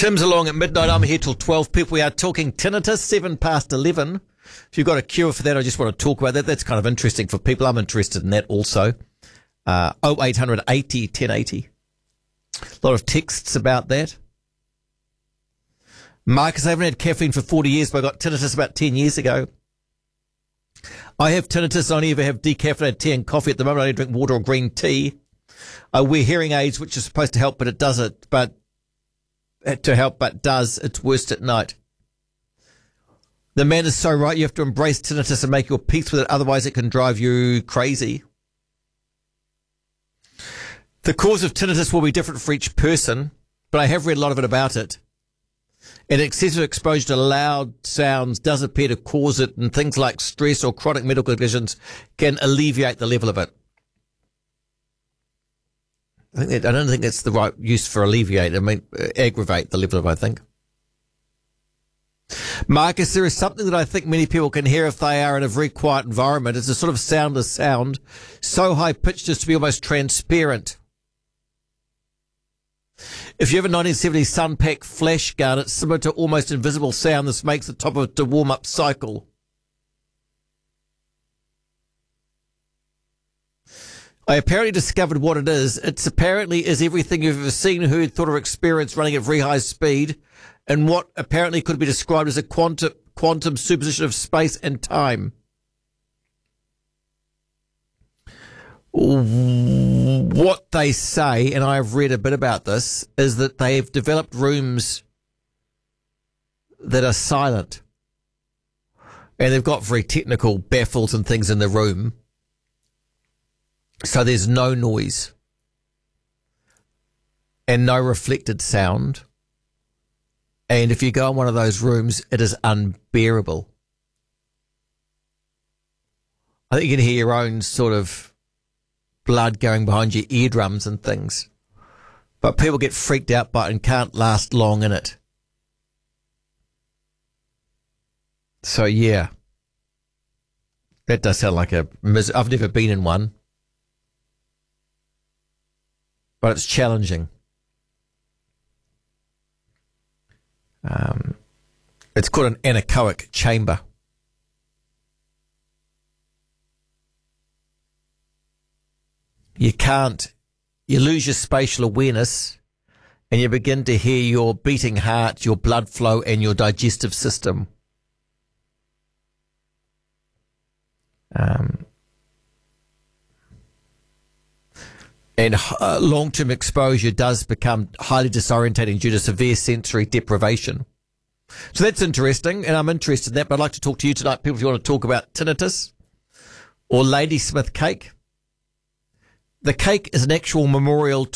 Tim's along at midnight. I'm here till 12. People, we are talking tinnitus, 7 past 11. If you've got a cure for that, I just want to talk about that. That's kind of interesting for people. I'm interested in that also. 0800 80 1080. A lot of texts about that. Marcus, I haven't had caffeine for 40 years, but I got tinnitus about 10 years ago. I have tinnitus. I only ever have decaffeinated tea and coffee at the moment. I only drink water or green tea. I wear hearing aids, which is supposed to help, but it doesn't. But it's worst at night. The man is so right. You have to embrace tinnitus and make your peace with it. Otherwise, it can drive you crazy. The cause of tinnitus will be different for each person, but I have read a lot of it about it. And excessive exposure to loud sounds does appear to cause it, and things like stress or chronic medical conditions can alleviate the level of it. I don't think that's the right use for alleviate. I mean, aggravate the level of it, I think. Marcus, there is something that I think many people can hear if they are in a very quiet environment. It's a sort of soundless sound, so high-pitched as to be almost transparent. If you have a 1970s Sunpack flash gun, it's similar to almost invisible sound. This makes the top of it a warm-up cycle. I apparently discovered what it is. It's apparently is everything you've ever seen, heard, thought, or experienced running at very high speed, and what apparently could be described as a quantum superposition of space and time. What they say, and I've read a bit about this, is that they've developed rooms that are silent. And they've got very technical baffles and things in the room. So there's no noise. And no reflected sound. And if you go in one of those rooms, it is unbearable. I think you can hear your own sort of blood going behind your eardrums and things. But people get freaked out by it and can't last long in it. So, yeah. That does sound like I've never been in one. But it's challenging. It's called an anechoic chamber. You lose your spatial awareness and you begin to hear your beating heart, your blood flow, and your digestive system. And long-term exposure does become highly disorientating due to severe sensory deprivation. So that's interesting, and I'm interested in that, but I'd like to talk to you tonight, people, if you want to talk about tinnitus or Ladysmith cake. The cake is an actual memorial to